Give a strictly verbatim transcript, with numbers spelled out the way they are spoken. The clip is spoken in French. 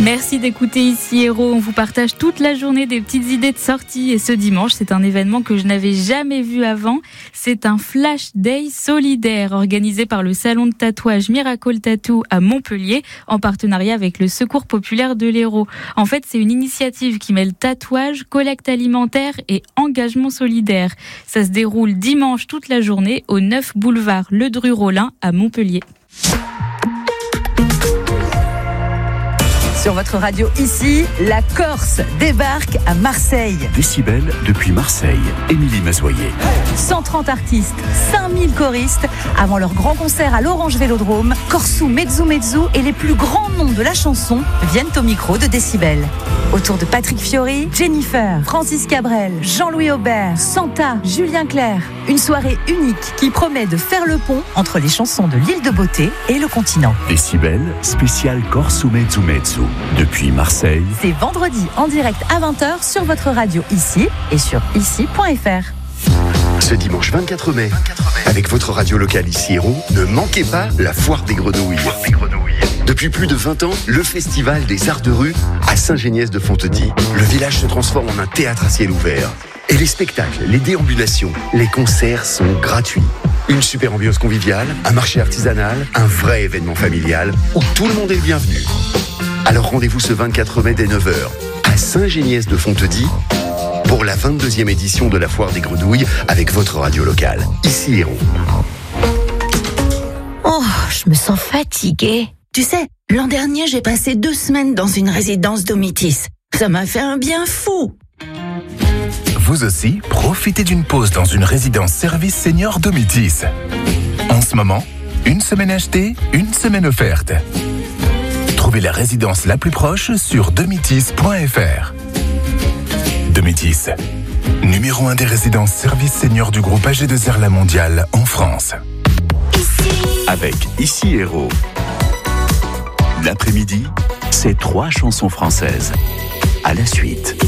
Merci d'écouter Ici Héros. On vous partage toute la journée des petites idées de sortie. Et ce dimanche, c'est un événement que je n'avais jamais vu avant. C'est un Flash Day solidaire organisé par le salon de tatouage Miracle Tattoo à Montpellier en partenariat avec le Secours populaire de l'Hérault. En fait, c'est une initiative qui mêle tatouage, collecte alimentaire et engagement solidaire. Ça se déroule dimanche toute la journée au neuf boulevard Le Dru-Rollin à Montpellier. Sur votre radio ici, la Corse débarque à Marseille. Décibel depuis Marseille, Émilie Mazoyer. cent trente artistes, cinq mille choristes. Avant leur grand concert à l'Orange Vélodrome, Corsou, Mezzo Mezzo et les plus grands noms de la chanson viennent au micro de Décibel. Autour de Patrick Fiori, Jennifer, Francis Cabrel, Jean-Louis Aubert, Santa, Julien Clerc. Une soirée unique qui promet de faire le pont entre les chansons de l'île de Beauté et le continent. Décibel, spécial Corsou Mezzo Mezzo. Depuis Marseille. C'est vendredi en direct à vingt heures sur votre radio ici et sur ici point f r. Ce dimanche vingt-quatre mai, avec votre radio locale Ici Héros, ne manquez pas la Foire des Grenouilles. Depuis plus de vingt ans, le Festival des Arts de Rue à Saint-Géniès-de-Fontenay. Le village se transforme en un théâtre à ciel ouvert. Et les spectacles, les déambulations, les concerts sont gratuits. Une super ambiance conviviale, un marché artisanal, un vrai événement familial où tout le monde est le bienvenu. Alors rendez-vous ce vingt-quatre mai dès neuf heures à Saint-Géniès-de-Fontenay pour la vingt-deuxième édition de la Foire des Grenouilles avec votre radio locale. Ici Héros. Oh, je me sens fatiguée. Tu sais, l'an dernier, j'ai passé deux semaines dans une résidence Domitis. Ça m'a fait un bien fou. Vous aussi, profitez d'une pause dans une résidence service senior Domitis. En ce moment, une semaine achetée, une semaine offerte. Trouvez la résidence la plus proche sur domitis point f r. Domitis, numéro un des résidences services seniors du groupe A G deux R La Mondiale en France. Avec Ici Héros. L'après-midi, c'est trois chansons françaises. À la suite.